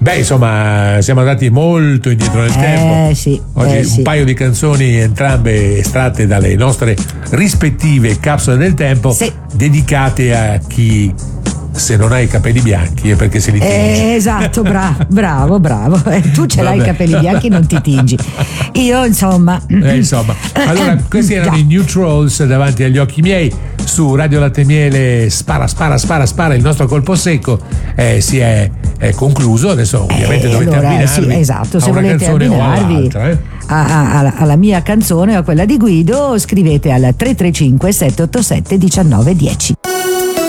Beh, insomma, siamo andati molto indietro nel tempo. Sì. Oggi un paio di canzoni, entrambe estratte dalle nostre rispettive capsule del tempo, sì, dedicate a chi, se non hai i capelli bianchi è perché se li tingi. Esatto, bravo. Tu ce l'hai i capelli bianchi, non ti tingi. Io insomma. Allora, questi erano i New Trolls davanti agli occhi miei. Su Radio Latte Miele spara, il nostro colpo secco si è concluso. Adesso ovviamente dovete abbinarvi. Sì, esatto, se a una volete canzone abbinarvi o all'altra, alla mia canzone o a quella di Guido, scrivete al 335 787 1910.